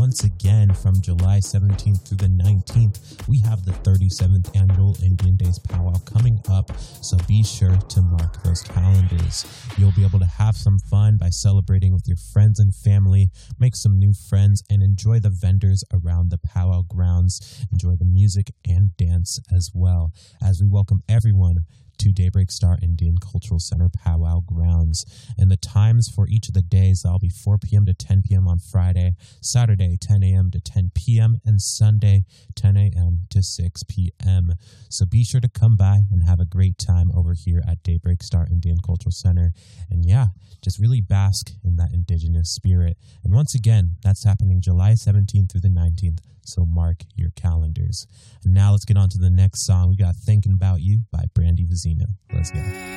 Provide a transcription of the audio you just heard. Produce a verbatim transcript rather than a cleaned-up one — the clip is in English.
once again, from July seventeenth through the nineteenth, we have the thirty-seventh Annual Indian Days Powwow coming up, so be sure to mark those calendars. You'll be able to have some fun by celebrating with your friends and family, make some new friends, and enjoy the vendors around the powwow grounds. Enjoy the music and dance as well, as we welcome everyone to Daybreak Star Indian Cultural Center Powwow Grounds. And the times for each of the days, that'll be four p.m. to ten p.m. on Friday, Saturday ten a.m. to ten p.m., and Sunday ten a.m. to six p.m. So be sure to come by and have a great time over here at Daybreak Star Indian Cultural Center. And yeah, just really bask in that indigenous spirit. And once again, that's happening July seventeenth through the nineteenth. So mark your calendars. And now let's get on to the next song. We got Thinking About You by Brandy Vizino. Let's go.